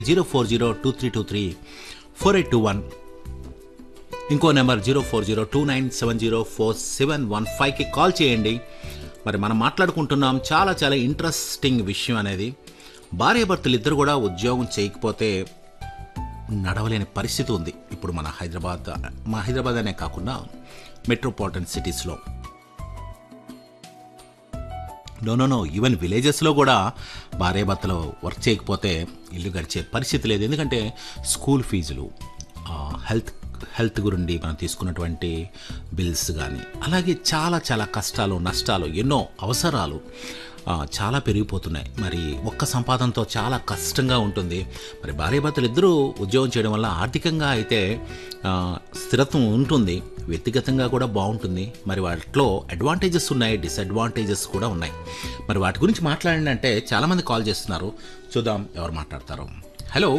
04023234821 ఇంకో number 04029704715కి call చేయండి. మరి మనం మాట్లాడుకుంటున్నాం చాలా చాలా ఇంట్రెస్టింగ్ విషయం అనేది. భార్యాభర్తలు ఇద్దరు కూడా ఉద్యోగం చేయకపోతే నడవలేని పరిస్థితి ఉంది ఇప్పుడు మన హైదరాబాద్ అనే కాకుండా మెట్రోపాలిటన్ సిటీస్లో. నో ఈవెన్ విలేజెస్లో కూడా భార్యాభర్తలు వర్క్ చేయకపోతే ఇల్లు గడిచే పరిస్థితి లేదు. ఎందుకంటే స్కూల్ ఫీజులు, హెల్త్ గురించి మనం తీసుకున్నటువంటి బిల్స్ కానీ, అలాగే చాలా చాలా కష్టాలు, నష్టాలు, ఎన్నో అవసరాలు చాలా పెరిగిపోతున్నాయి. మరి ఒక్క సంపాదనతో చాలా కష్టంగా ఉంటుంది. మరి భార్యాభర్తలు ఇద్దరూ ఉద్యోగం చేయడం వల్ల ఆర్థికంగా అయితే స్థిరత్వం ఉంటుంది, వ్యక్తిగతంగా కూడా బాగుంటుంది. మరి వాటిలో అడ్వాంటేజెస్ ఉన్నాయి, డిసడ్వాంటేజెస్ కూడా ఉన్నాయి. మరి వాటి గురించి మాట్లాడండి అంటే చాలామంది కాల్ చేస్తున్నారు. చూద్దాం ఎవరు మాట్లాడతారు. హలో.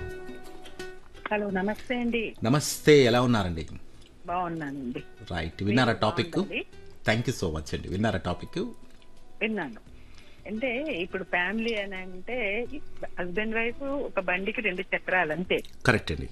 హలో, నమస్తే అండి. నమస్తే, ఎలా ఉన్నారండి? బాగున్నానండి. రైట్, విన్నారా topic? Thank you so much అండి. విన్నారా టాపిక్? విన్నాను. అంటే ఇప్పుడు ఫ్యామిలీ అని అంటే హస్బెండ్ వైఫ్ ఒక బండికి 2 చక్రాలు అంతే. కరెక్ట్ అండి.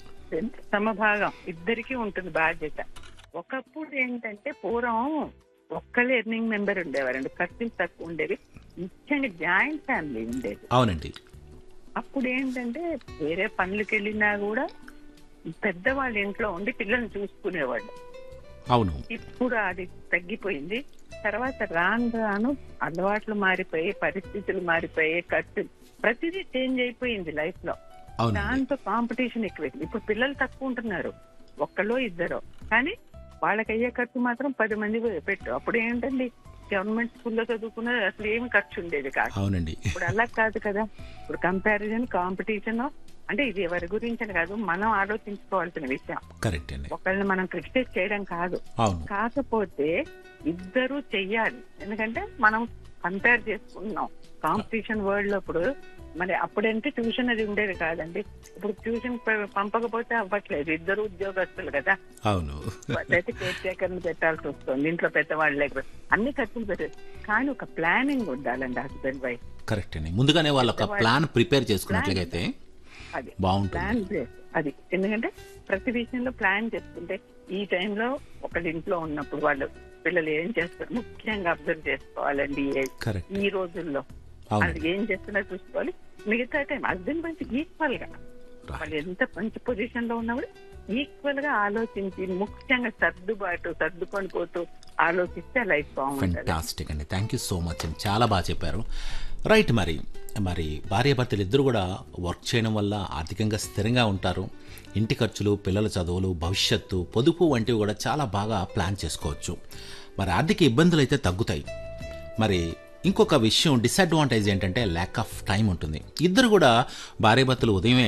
సమభాగం ఇద్దరికి ఉంటుంది బాధ్యత. ఒకప్పుడు ఏంటంటే పూర్వం ఒక్కళ్ళే ఎర్నింగ్ మెంబర్ ఉండేవారండి, ఖర్చులు తక్కువ ఉండేవి, ముఖ్యంగా జాయింట్ ఫ్యామిలీ ఉండేది. అవునండి. అప్పుడు ఏంటంటే వేరే పనులకు వెళ్ళినా కూడా పెద్దవాళ్ళ ఇంట్లో ఉండి పిల్లల్ని చూసుకునేవాళ్ళు. అవును. ఇప్పుడు అది తగ్గిపోయింది. తర్వాత రాను అలవాట్లు మారిపోయి, పరిస్థితులు మారిపోయి, ఖర్చు ప్రతిదీ చేంజ్ అయిపోయింది లైఫ్ లో. దాంతో కాంపిటీషన్ ఎక్కువైంది. ఇప్పుడు పిల్లలు తక్కువ ఉంటున్నారు, ఒక్కలో ఇద్దరు, కానీ వాళ్ళకి అయ్యే ఖర్చు మాత్రం 10 మంది పెట్టు. అప్పుడు ఏంటండి, గవర్నమెంట్ స్కూల్లో చదువుకున్న అసలు ఏమి ఖర్చు ఉండేది కాదు. అవునండి. ఇప్పుడు అలా కాదు కదా. ఇప్పుడు కంపారిజన్, కాంపిటీషన్, అంటే ఇది ఎవరి గురించి కాదు, మనం ఆలోచించుకోవాల్సిన విషయం. కరెక్ట్ అండి. ఒకళ్ళని మనం క్రిటిసైజ్ చేయడం కాదు, కాకపోతే ఇద్దరు చెయ్యాలి. ఎందుకంటే మనం కంపేర్ చేసుకుంటున్నాం కాంపిటీషన్ వరల్డ్ లో. ఇప్పుడు మరి అప్పుడంటే ట్యూషన్ అది ఉండేది కాదండి. ఇప్పుడు ట్యూషన్ పంపకపోతే అవ్వట్లేదు, ఇద్దరు ఉద్యోగస్తులు కదా. అవును. అయితే కేర్ టేకర్ని పెట్టాల్సి వస్తుంది, ఇంట్లో పెద్దవాళ్ళు లేకపోతే అన్ని ఖర్చులు పెట్టారు. కానీ ఒక ప్లానింగ్ ఉండాలండి హస్బెండ్ వైఫ్. కరెక్ట్ అండి. ముందుగానే వాళ్ళు ఒక ప్లాన్ ప్రిపేర్ చేసుకున్నట్లయితే అది బాగుంటుంది. అది ఎందుకంటే ప్రతి విషయంలో ప్లాన్ చేసుకుంటే ఈ టైంలో ఒకళ్ళ ఇంట్లో ఉన్నప్పుడు వాళ్ళు పిల్లలు ఏం చేస్తారు ముఖ్యంగా అబ్జర్వ్ చేసుకోవాలండి. ఈ రోజుల్లో అది ఏం చేస్తున్నా చూసుకోవాలి. మిగతా టైం హస్బెండ్ వైఫ్ ఈక్వల్ గా వాళ్ళు ఎంత మంచి పొజిషన్ లో ఉన్నప్పుడు ఈక్వల్ గా ఆలోచించి, ముఖ్యంగా సర్దుకొని పోతూ ఆలోచిస్తే లైఫ్ బాగుంటుంది. ఫెంటాస్టిక్ అండి. థ్యాంక్ యూ సో మచ్ అండి, చాలా బాగా చెప్పారు. రైట్. మరి భార్యాభర్తలు ఇద్దరు కూడా వర్క్ చేయడం వల్ల ఆర్థికంగా స్థిరంగా ఉంటారు. ఇంటి ఖర్చులు, పిల్లల చదువులు, భవిష్యత్తు, పొదుపు వంటివి కూడా చాలా బాగా ప్లాన్ చేసుకోవచ్చు. మరి ఆర్థిక ఇబ్బందులు అయితే తగ్గుతాయి. మరి ఇంకొక విషయం, డిసడ్వాంటేజ్ ఏంటంటే ల్యాక్ ఆఫ్ టైం ఉంటుంది. ఇద్దరు కూడా భార్యాభర్తలు ఉదయమే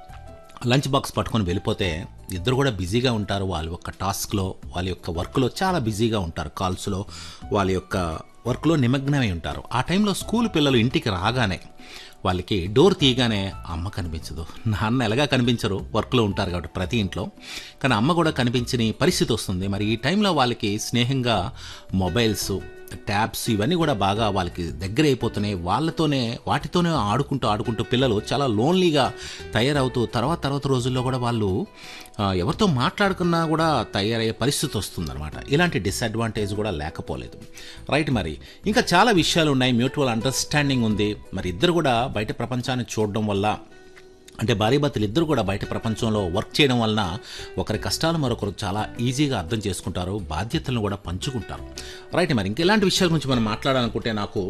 లంచ్ బాక్స్ పట్టుకొని వెళ్ళిపోతే ఇద్దరు కూడా బిజీగా ఉంటారు. వాళ్ళ యొక్క టాస్క్లో, వాళ్ళ యొక్క వర్క్లో చాలా బిజీగా ఉంటారు. కాల్స్లో, వాళ్ళ యొక్క వర్క్లో నిమగ్నమై ఉంటారు. ఆ టైంలో స్కూల్ పిల్లలు ఇంటికి రాగానే వాళ్ళకి డోర్ తీయగానే అమ్మ కనిపించదు, నాన్న ఎలాగా కనిపించరు, వర్క్లో ఉంటారు కాబట్టి ప్రతి ఇంట్లో. కానీ అమ్మ కూడా కనిపించని పరిస్థితి వస్తుంది. మరి ఈ టైంలో వాళ్ళకి స్నేహంగా మొబైల్స్, ట్యాబ్స్ ఇవన్నీ కూడా బాగా వాళ్ళకి దగ్గర అయిపోతున్నాయి. వాటితోనే ఆడుకుంటూ పిల్లలు చాలా లోన్లీగా తయారవుతూ తర్వాత రోజుల్లో కూడా వాళ్ళు ఎవరితో మాట్లాడుకున్నా కూడా తయారయ్యే పరిస్థితి వస్తుందన్నమాట. ఇలాంటి డిసడ్వాంటేజ్ కూడా లేకపోలేదు. రైట్. మరి ఇంకా చాలా విషయాలు ఉన్నాయి. మ్యూచువల్ అండర్స్టాండింగ్ ఉంది. మరి ఇద్దరు కూడా బయట ప్రపంచాన్ని చూడడం వల్ల, అంటే భార్యాభర్తలు ఇద్దరు కూడా బయట ప్రపంచంలో వర్క్ చేయడం వలన ఒకరి కష్టాలు మరొకరు చాలా ఈజీగా అర్థం చేసుకుంటారు, బాధ్యతలను కూడా పంచుకుంటారు. రైట్. మరి ఇంకా ఇలాంటి విషయాల గురించి మనం మాట్లాడాలనుకుంటే నాకు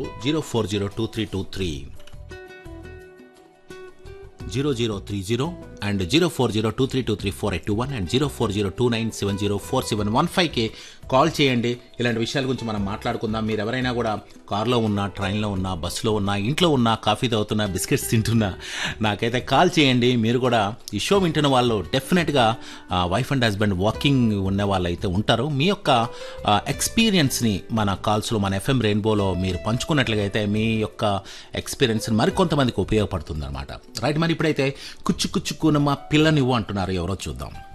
04023230030 అండ్ 04023234821 అండ్ 04029704715కి కాల్ చేయండి. ఇలాంటి విషయాల గురించి మనం మాట్లాడుకుందాం. మీరు ఎవరైనా కూడా కార్లో ఉన్నా, ట్రైన్లో ఉన్నా, బస్సులో ఉన్నా, ఇంట్లో ఉన్నా, కాఫీ తాగుతున్నా, బిస్కెట్స్ తింటున్నా, నాకైతే కాల్ చేయండి. మీరు కూడా ఈ షో వింటున్న వాళ్ళు డెఫినెట్గా వైఫ్ అండ్ హస్బెండ్ వాకింగ్ ఉన్న వాళ్ళు అయితే ఉంటారు. మీ యొక్క ఎక్స్పీరియన్స్ని మన కాల్స్లో, మన FM రెయిన్బోలో మీరు పంచుకున్నట్లయితే మీ యొక్క ఎక్స్పీరియన్స్ మరికొంతమందికి ఉపయోగపడుతుంది అనమాట. రైట్. మరి ఇప్పుడైతే కుచ్చుకున్న మా పిల్లనివ్వు అంటున్నారు, ఎవరో చూద్దాం.